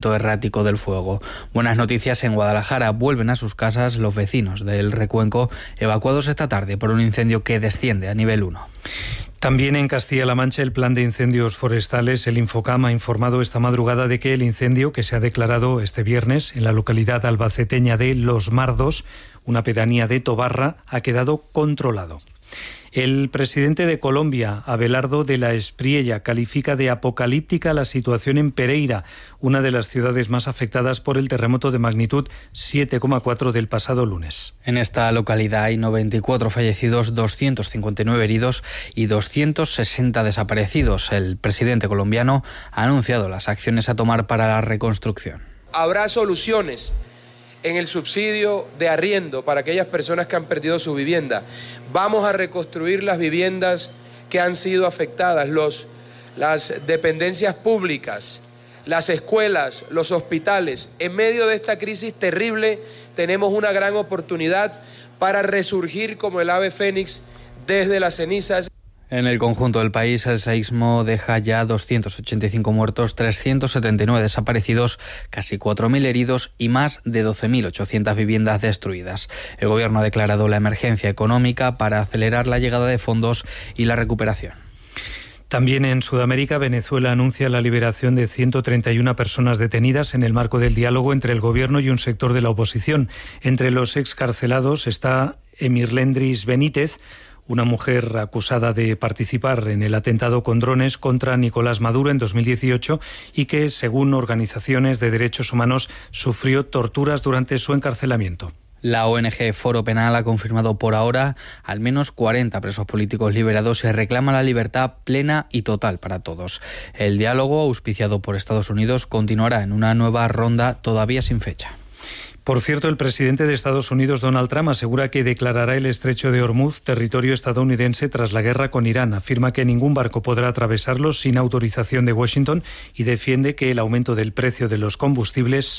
seguimiento errático del fuego. Buenas noticias en Guadalajara. Vuelven a sus casas los vecinos del Recuenco, evacuados esta tarde por un incendio que desciende a nivel 1. También en Castilla-La Mancha, el Plan de Incendios Forestales, el Infocam, ha informado esta madrugada de que el incendio que se ha declarado este viernes en la localidad albaceteña de Los Mardos, una pedanía de Tobarra, ha quedado controlado. El presidente de Colombia, Abelardo de la Espriella, califica de apocalíptica la situación en Pereira, una de las ciudades más afectadas por el terremoto de magnitud 7,4 del pasado lunes. En esta localidad hay 94 fallecidos, 259 heridos y 260 desaparecidos. El presidente colombiano ha anunciado las acciones a tomar para la reconstrucción. Habrá soluciones en el subsidio de arriendo para aquellas personas que han perdido su vivienda. Vamos a reconstruir las viviendas que han sido afectadas, las dependencias públicas, las escuelas, los hospitales. En medio de esta crisis terrible tenemos una gran oportunidad para resurgir como el ave fénix desde las cenizas. En el conjunto del país, el seísmo deja ya 285 muertos, 379 desaparecidos, casi 4.000 heridos y más de 12.800 viviendas destruidas. El Gobierno ha declarado la emergencia económica para acelerar la llegada de fondos y la recuperación. También en Sudamérica, Venezuela anuncia la liberación de 131 personas detenidas en el marco del diálogo entre el Gobierno y un sector de la oposición. Entre los excarcelados está Emirlendris Benítez, una mujer acusada de participar en el atentado con drones contra Nicolás Maduro en 2018 y que, según organizaciones de derechos humanos, sufrió torturas durante su encarcelamiento. La ONG Foro Penal ha confirmado por ahora al menos 40 presos políticos liberados y reclama la libertad plena y total para todos. El diálogo, auspiciado por Estados Unidos, continuará en una nueva ronda todavía sin fecha. Por cierto, el presidente de Estados Unidos, Donald Trump, asegura que declarará el estrecho de Hormuz territorio estadounidense tras la guerra con Irán. Afirma que ningún barco podrá atravesarlo sin autorización de Washington y defiende que el aumento del precio de los combustibles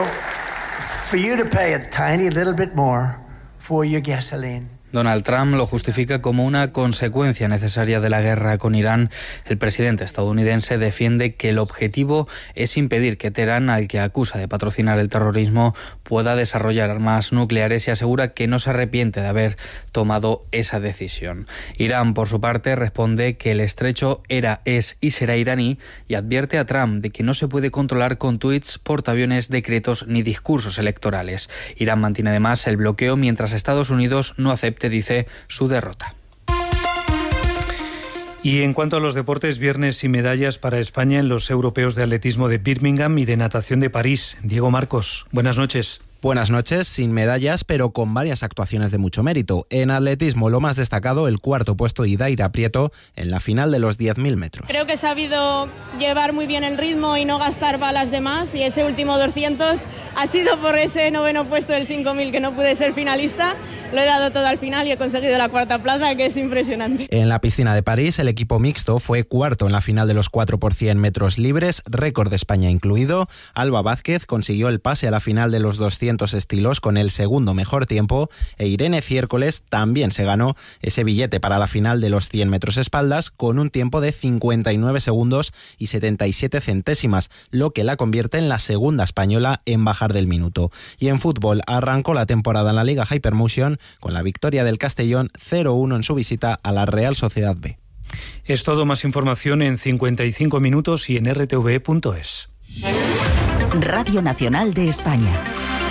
Donald Trump lo justifica como una consecuencia necesaria de la guerra con Irán. El presidente estadounidense defiende que el objetivo es impedir que Teherán, al que acusa de patrocinar el terrorismo, pueda desarrollar armas nucleares y asegura que no se arrepiente de haber tomado esa decisión. Irán, por su parte, responde que el estrecho era, es y será iraní y advierte a Trump de que no se puede controlar con tuits, portaaviones, decretos ni discursos electorales. Irán mantiene además el bloqueo mientras Estados Unidos no acepte, dice, su derrota. Y en cuanto a los deportes, viernes y medallas para España en los europeos de atletismo de Birmingham y de natación de París. Diego Marcos, buenas noches. Buenas noches, sin medallas, pero con varias actuaciones de mucho mérito. En atletismo, lo más destacado, el cuarto puesto de Idaira Prieto en la final de los 10.000 metros. Creo que he sabido llevar muy bien el ritmo y no gastar balas de más, y ese último 200 ha sido por ese noveno puesto del 5.000 que no pude ser finalista. Lo he dado todo al final y he conseguido la cuarta plaza, que es impresionante. En la piscina de París, el equipo mixto fue cuarto en la final de los 4 por 100 metros libres, récord de España incluido. Alba Vázquez consiguió el pase a la final de los 200 estilos con el segundo mejor tiempo e Irene Ciércoles también se ganó ese billete para la final de los 100 metros espaldas con un tiempo de 59 segundos y 77 centésimas, lo que la convierte en la segunda española en bajar del minuto. Y en fútbol arrancó la temporada en la Liga Hypermotion con la victoria del Castellón 0-1 en su visita a la Real Sociedad B. Es todo, más información en 55 minutos y en rtv.es. Radio Nacional de España.